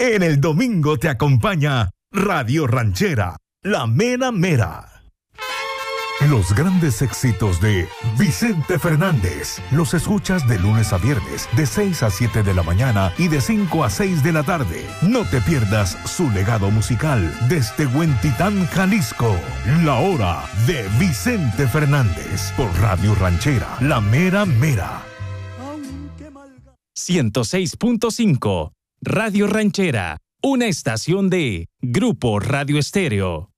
En el domingo te acompaña Radio Ranchera, la mera mera. Los grandes éxitos de Vicente Fernández los escuchas de lunes a viernes de 6 a 7 de la mañana y de 5 a 6 de la tarde. No te pierdas su legado musical desde Huentitán, Jalisco. La hora de Vicente Fernández por Radio Ranchera, la mera mera. 106.5 Radio Ranchera, una estación de Grupo Radio Estéreo.